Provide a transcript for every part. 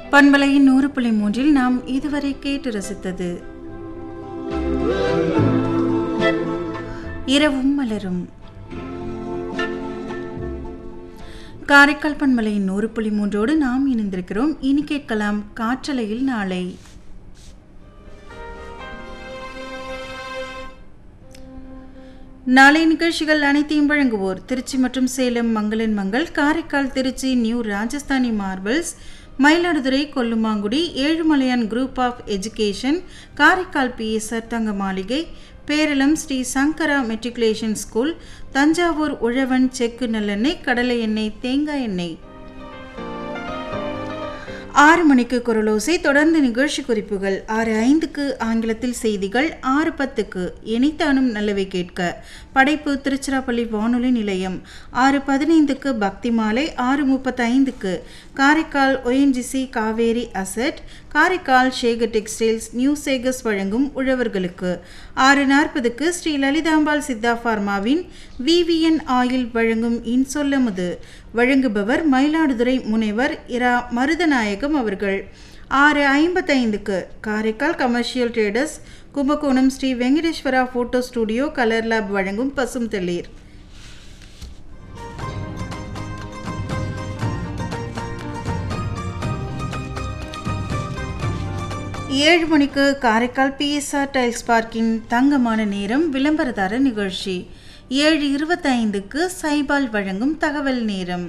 பண்பலையின் 100.3 நாம் இதுவரை கேட்டு ரசித்தது இரவும் மலரும். காரைக்கால் பண்பலையின் 100.3 நாம் இணைந்திருக்கிறோம். இனி கேட்கலாம் காற்றலையில் நாளை. நாளை நிகழ்ச்சிகள் அனைத்தையும் வழங்குவோர் திருச்சி மற்றும் சேலம் மங்களன் Mangal, Karaikal Trichy new Rajasthani marbles, Mayiladuthurai Kollumangudi Ezhumalaiyan group of education, Karaikal PSR தங்க மாளிகை, பேரளம் ஸ்ரீ சங்கரா மெட்ரிகுலேஷன் ஸ்கூல், தஞ்சாவூர் உழவன் செக்கு நல்லெண்ணெய், கடலை எண்ணெய், தேங்காய் எண்ணெய். 6 மணிக்கு குரலோசை, தொடர்ந்து நிகழ்ச்சி குறிப்புகள். 6:05க்கு ஆங்கிலத்தில் செய்திகள். 6:10க்கு இணைத்தானும் நல்லவை கேட்க, படைப்பு திருச்சிராப்பள்ளி வானொலி நிலையம். 6:15க்கு பக்தி மாலை. 6:35க்கு Karaikal ONGC Kaveri asset, Karaikal Shekar textiles new Sekar's வழங்கும் உழவர்களுக்கு. 6:40க்கு ஸ்ரீ லலிதாம்பாள் சித்தா பார்மாவின் VVN ஆயில் வழங்கும் இன்சொல்லமுது, வழங்குபவர் மயிலாடுதுறை முனைவர் இரா மருதநாயகம் அவர்கள். 6:55க்கு Karaikal commercial traders Kumbakonam Sri Venkateswara photo studio colour lab வழங்கும் பசும் தளிர். 7 மணிக்கு காரைக்கால் பிஎஸ்ஆர் டைல்ஸ் பார்க்கின் தங்கமான நேரம் விளம்பரதார நிகழ்ச்சி. 7:25க்கு சைபால் வழங்கும் தகவல் நேரம்.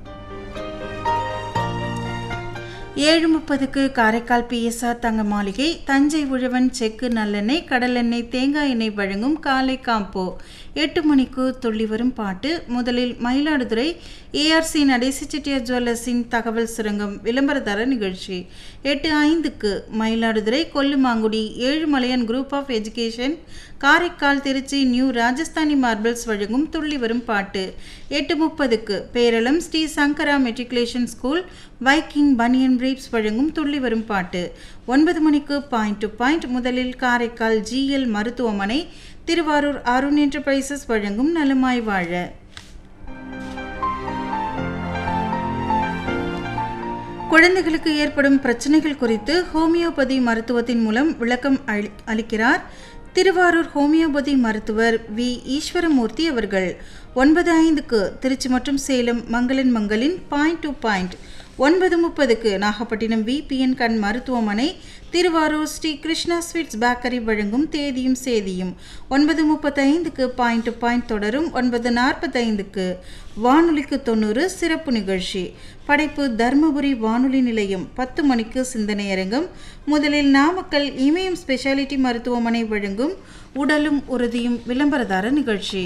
7:30க்கு காரைக்கால் பிஎஸ்ஆர் தங்க மாளிகை, தஞ்சை உழவன் செக்கு நல்லெண்ணெய், கடலெண்ணெய், தேங்காய் எண்ணெய் வழங்கும் காலை காம்போ. 8 மணிக்கு துள்ளி வரும் பாட்டு. முதலில் மயிலாடுதுறை ARC நடேசி செட்டியார் ஜுவல்லர்ஸின் தகவல் சுரங்கம் விளம்பரதார நிகழ்ச்சி. 8:05க்கு Mayiladuthurai Kollumangudi Ezhumalaiyan group of education, Karaikal Trichy new Rajasthani marbles வழங்கும் துள்ளி வரும் பாட்டு. 8:30க்கு பேரளம் ஸ்ரீ சங்கரா மெட்ரிகுலேஷன் ஸ்கூல், வைக்கிங் பனியன் பிரீப்ஸ் வழங்கும் துள்ளி வரும் பாட்டு. 9 மணிக்கு பாயிண்ட் டு பாயிண்ட். முதலில் காரைக்கால் GL மருத்துவமனை, திருவாரூர் அருண் என்டர்பிரைசஸ் வழங்கும் நலமாய் வாழ. குழந்தைகளுக்கு ஏற்படும் பிரச்சனைகள் குறித்து ஹோமியோபதி மருத்துவத்தின் மூலம் விளக்கம் அளிக்கிறார் திருவாரூர் ஹோமியோபதி மருத்துவர் V. ஈஸ்வரமூர்த்தி அவர்கள். 9:05க்கு திருச்சி மற்றும் சேலம் மங்களன் மங்களின் point to point. 9:30க்கு Nagapattinam VPN கண் மருத்துவமனை, திருவாரூர் ஸ்ரீ கிருஷ்ணா ஸ்வீட்ஸ் பேக்கரி வழங்கும் தேதியும் சேதியும். 9:35க்கு பாயிண்ட் டு பாயிண்ட் தொடரும். 9:45க்கு வானொலிக்கு 90 சிறப்பு நிகழ்ச்சி. படைப்பு தர்மபுரி வானொலி நிலையம். 10 மணிக்கு சிந்தனை அரங்கம். முதலில் நாமக்கல் இமயம் ஸ்பெஷாலிட்டி மருத்துவமனை வழங்கும் உடலும் உறுதியும் விளம்பரதார நிகழ்ச்சி.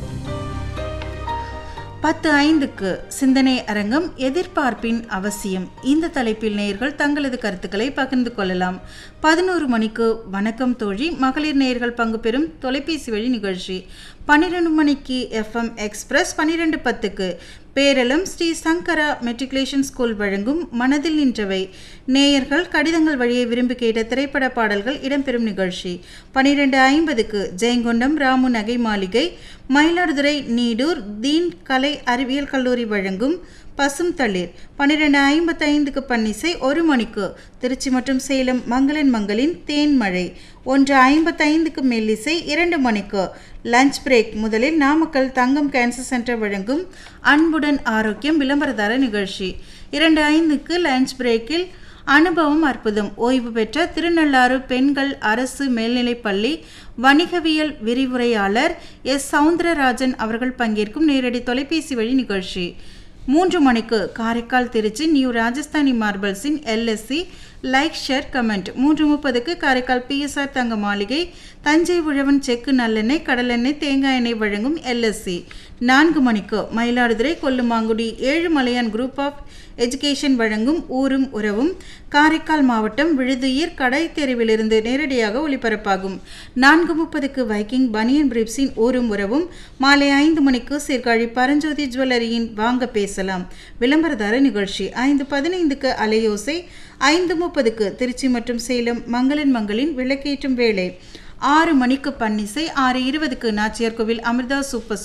10:05க்கு சிந்தனை அரங்கம் எதிர்பார்ப்பின் அவசியம். இந்த தலைப்பில் நேயர்கள் தங்களது கருத்துக்களை பகிர்ந்து கொள்ளலாம். 11 மணிக்கு வணக்கம் தோழி, மகளிர் நேயர்கள் பங்கு பெறும் தொலைபேசி வழி நிகழ்ச்சி. 12 மணிக்கு FM எக்ஸ்பிரஸ். 12:10க்கு பேரளம் ஸ்ரீ சங்கரா மெட்ரிகுலேஷன் ஸ்கூல் வழங்கும் மனதில் நின்றவை, நேயர்கள் கடிதங்கள் வழியை விரும்பி கேட்ட திரைப்பட பாடல்கள் இடம்பெறும் நிகழ்ச்சி. 12:50க்கு ஜெயங்கொண்டம் ராமு நகை மாளிகை, மயிலாடுதுறை நீடூர் தீன் கலை அறிவியல் கல்லூரி வழங்கும் பசும் தளிர். 12:55க்கு பன்னிசை. 1 மணிக்கு திருச்சி மற்றும் சேலம் மங்களன் மங்களின் தேன் மழை. 1:55க்கு மெல்லிசை. 2 மணிக்கு லஞ்ச் பிரேக். முதலில் நாமக்கல் தங்கம் கேன்சர் சென்டர் வழங்கும் அன்புடன் ஆரோக்கியம் விளம்பரதார நிகழ்ச்சி. 2:05க்கு லஞ்ச் பிரேக்கில் அனுபவம் அற்புதம், ஓய்வு பெற்ற திருநள்ளாறு பெண்கள் அரசு மேல்நிலைப்பள்ளி வணிகவியல் விரிவுரையாளர் S. சவுந்தரராஜன் அவர்கள் பங்கேற்கும் நேரடி தொலைபேசி வழி நிகழ்ச்சி. 3 மணிக்கு Karaikal Trichy new Rajasthani மார்பிள்ஸின் LSC like share comment. 3:30க்கு Karaikal PSR தங்க மாளிகை, தஞ்சை உழவன் செக்கு நல்லெண்ணெய், கடலெண்ணெய், தேங்காய் எண்ணெய் வழங்கும் LSC. 4 மணிக்கு Mayiladuthurai Kollumangudi Ezhumalaiyan group of education வழங்கும் ஊரும் உறவும், காரைக்கால் மாவட்டம் விழுதுயிர் கடை தெருவிலிருந்து நேரடியாக ஒளிபரப்பாகும். 4:30க்கு வைக்கிங் பனியன் பிரீப்ஸின் ஊரும் உறவும். மாலை 5 மணிக்கு சீர்காழி பரஞ்சோதி ஜுவல்லரியின் வாங்க பேசலாம் விளம்பரதார நிகழ்ச்சி. 5:15க்கு அலையோசை. 5:30க்கு திருச்சி மற்றும் சேலம் மங்களன் மங்களின் விளக்கேற்றும் வேலை. 6 மணிக்கு பன்னிசை. 6:20க்கு நாச்சியார் கோவில் அமிர்தா சூப்பர்